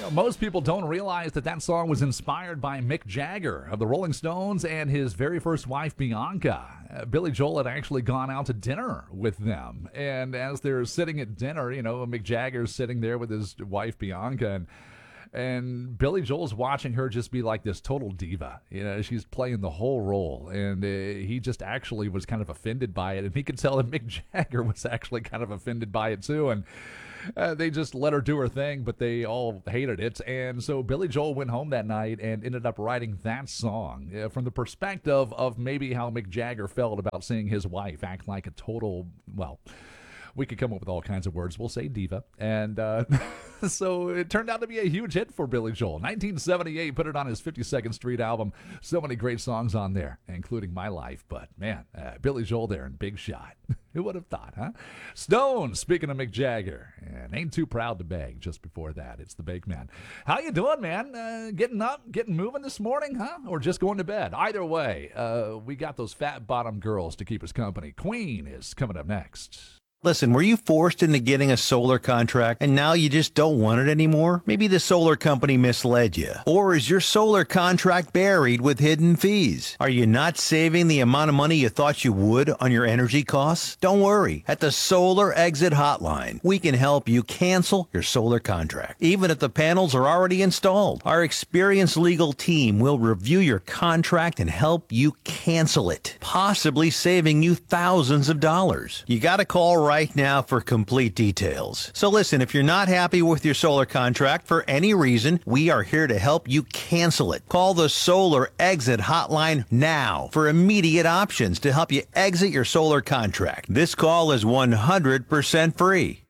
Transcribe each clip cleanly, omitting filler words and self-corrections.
Most people don't realize that song was inspired by Mick Jagger of the Rolling Stones and his very first wife, Bianca. Billy Joel had actually gone out to dinner with them. And as they're sitting at dinner, Mick Jagger's sitting there with his wife, Bianca, and Billy Joel's watching her just be like this total diva. She's playing the whole role. And he just actually was kind of offended by it. And he could tell that Mick Jagger was actually kind of offended by it too. And they just let her do her thing, but they all hated it. And so Billy Joel went home that night and ended up writing that song from the perspective of maybe how Mick Jagger felt about seeing his wife act like a total, well, we could come up with all kinds of words. We'll say diva. And so it turned out to be a huge hit for Billy Joel. 1978, put it on his 52nd Street album. So many great songs on there, including My Life. But, man, Billy Joel there in Big Shot. Who would have thought, huh? Stone, speaking of Mick Jagger, and Ain't Too Proud to Beg. Just before that, it's the Bake Man. How you doing, man? Getting up, getting moving this morning, huh? Or just going to bed? Either way, we got those fat bottom girls to keep us company. Queen is coming up next. Listen, were you forced into getting a solar contract and now you just don't want it anymore? Maybe the solar company misled you. Or is your solar contract buried with hidden fees? Are you not saving the amount of money you thought you would on your energy costs? Don't worry. At the Solar Exit Hotline, we can help you cancel your solar contract, even if the panels are already installed. Our experienced legal team will review your contract and help you cancel it, possibly saving you thousands of dollars. You got to call right now for complete details. So listen, if you're not happy with your solar contract for any reason, we are here to help you cancel it. Call the Solar Exit Hotline now for immediate options to help you exit your solar contract. This call is 100% free.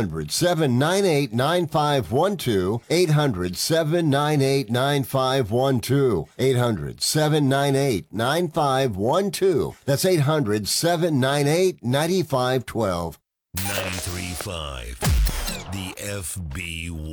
800-798-9512. 800-798-9512. 800-798-9512. That's 800-798-9512. 93.5. The FB